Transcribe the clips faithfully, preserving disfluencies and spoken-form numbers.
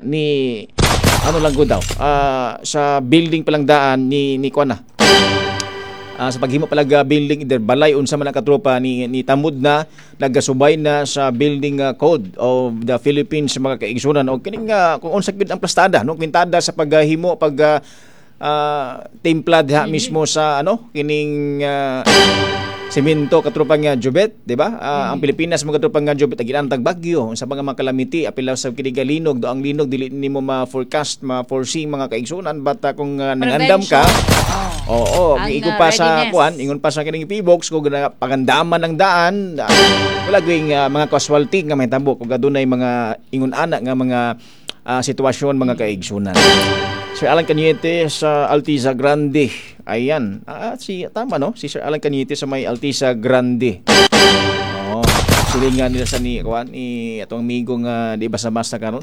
ni ano lang ko daw uh, sa building palang daan ni ni kuan na uh, sa paghimo palag building either balay unsa man ang katropa ni ni tamud na nagasubay na sa building uh, code of the Philippines mga kaigsunan o kining uh, kung unsa gyud ang plastada no kwintada sa paghimo pag uh, uh, timpla diha mm-hmm. mismo sa ano kining uh, semento katropang nga Jubet, di ba? Uh, mm-hmm. Ang Pilipinas mga katropang nga Jubet aginantag bagyo sa mga mga calamity apil sa kinigalinog do ang linog dili nimo ma-forecast ma-foresee mga kaigsunan bata kung uh, nangandam ka. Oo, oh, oh, igo pa uh, sa kuan, ingon pa sa kining P-box kung pagandaman ng daan, uh, wala gyud uh, mga casualty nga mahitabo kung adunay mga ingon ana nga mga uh, sitwasyon mga kaigsunan. Sir Alan Cañete sa Altiza Grande. Ayan. Ah, si tama no? Si Sir Alan Cañete sa may Altiza Grande. Oh, silingan nila sa ni kuan ni atong amigo nga di basa-basa karon.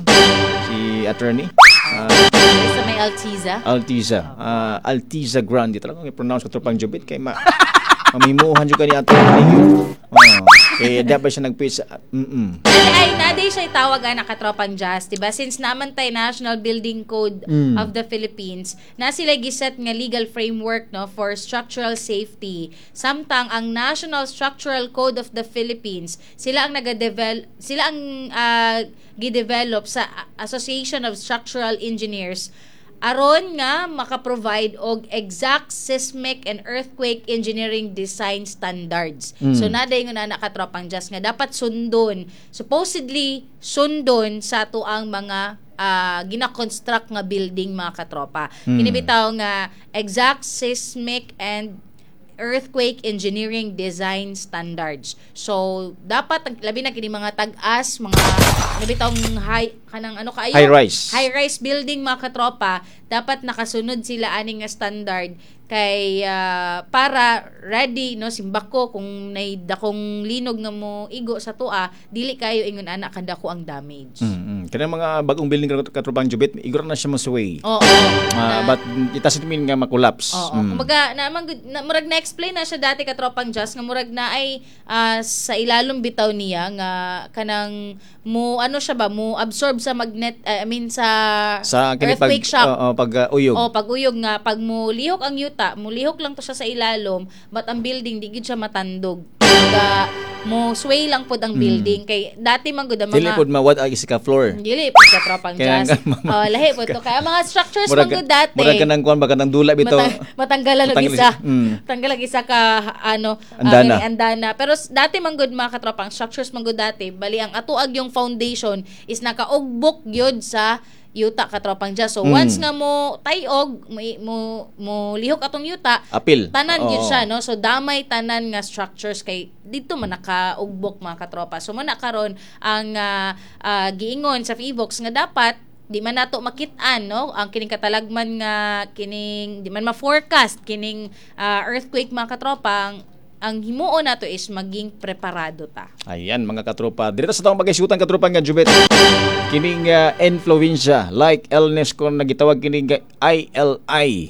Si attorney. Uh, sa may Altiza. Altiza. Uh, Altiza Grande. Talagang i-pronounce ko tropang Jubit kay ma mamimuhan jud kani attorney. Oh, kaya dapat siya nagpisa. Mm. Ay, naday siya tawag ana katropang Jazz, diba? Since naman tay National Building Code mm. of the Philippines, na sila giset nga legal framework no for structural safety. Samtang ang National Structural Code of the Philippines, sila ang nagadevelop, sila ang uh, gidevelop sa Association of Structural Engineers aron nga maka-provide og exact seismic and earthquake engineering design standards. Mm. So naday nga na katropang Jazz nga dapat sundon, supposedly sundon sa ato ang mga uh, gina-construct nga building mga katropa. Mm. Kinibitaw nga exact seismic and earthquake engineering design standards. So dapat labi na kini mga tag-as, mga nabitong high kanang ano kaayo high rise high rise building mga katropa, dapat nakasunod sila ani nga standard kay uh, para ready no simbako kung nay dakong linog nga mo igo sa tua dili kayo ingon ana kada ko ang damage. Mm-hmm. Kaya mga bagong building katropang Jubit igor na siya mo sway. Oo. Uh, but itasit min nga ma-collapse. Oo. Mm. Kumbaga na, na murag na explain na siya dati katropang Jazz nga murag na ay uh, sa ilalom bitaw niya nga kanang mo ano siya ba mo absorb sa magnet uh, I mean sa, sa earthquake pag, shock. Uh, uh, pag uh, uyog. Oh, pag uyog nga pag mo lihok ang yuta, mo lihok lang to siya sa ilalom, but ang building di gid siya matandog. Pag mo sway lang pod ang building mm. kay dati man gud ang mga dili pod mawad agi sa floor. Dili pod ka tropang Jazz. Oh, lahi pod to kay mga structures man gud dati. Murag kanang kuan ba kanang dula bitaw. Matang, matanggalan og isa. Mm. Tanggalan isa ka ano andana. Uh, andana. Pero dati man gud mga katropang structures man gud dati, bali ang atuag yung foundation is nakaugbok gyud sa yuta katropang Jazz. So mm. once nga mo tayog mo mo, mo lihok atong yuta, apil tanan gyud siya no. So damay tanan nga structures kay dito man nakaugbok mga katropa. So man karon ang uh, uh, giingon sa P-box nga dapat di man nato makit-an no ang kining katalagman nga kining di man ma-forecast kining uh, earthquake mga katropa. Ang ang himuon nato is maging preparado ta. Ayan mga katropa. Dito sa taong pag-isutan katropa nga Jubet. Kining uh, influenza like illness kung nagitawag kining I L I.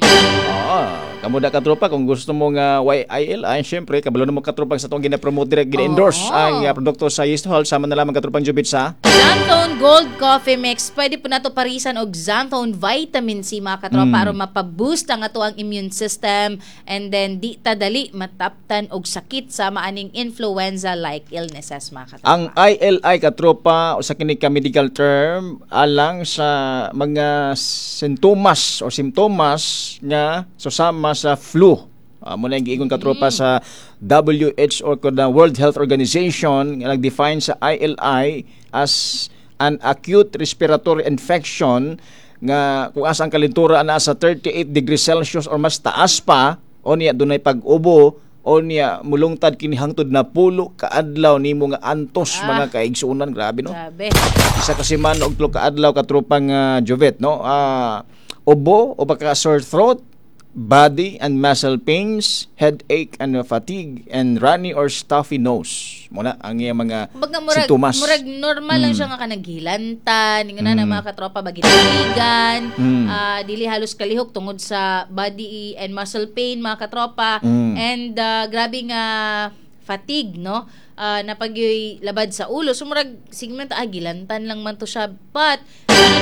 Oo. Kamo da katropa kung gusto mo nga uh, I L I, syempre kabalo na mo katropa sa tong gina-promote direct gina-endorse oh. ang uh, produkto sa Yeast Hall sama na lamang katropang Jubet sa Xanthone Gold Coffee Mix. Pwede po nato parisan og Xanthone Vitamin C mga katropa mm. aron mapa-boost ang ato ang immune system and then di ta dali mataptan og sakit sa maaning influenza like illnesses mga katropa. Ang I L I katropa usa kini ka medical term alang sa mga sintomas o simptomas nga susama sa flu. Uh, muna yung giingon katropa mm. sa W H O o the World Health Organization nga nag-define sa I L I as an acute respiratory infection nga kung asa ang kalentura ana sa thirty-eight degrees Celsius or mas taas pa o niya dunay pag-ubo o niya mulungtad kini hangtod na pulo kaadlaw nimo nga antos ah. mga kaigsuonan grabe no. Grabe. Isa kasi man og tulo kaadlaw katropang uh, Jubet no. Uh, ubo o baka sore throat, body and muscle pains, headache and fatigue, and runny or stuffy nose. Muna ang iyang mga Baga, murag, sintomas. Murag normal mm. lang siya nga kanaghilantan, nga na mm. mga katropa bagitaligan, mm. uh, dili halos kalihok tungod sa body and muscle pain mga katropa, mm. and uh, grabe nga fatigue, no? Uh, napagyoy labad sa ulo. So murag sigmento ah gilantan lang man to siya, but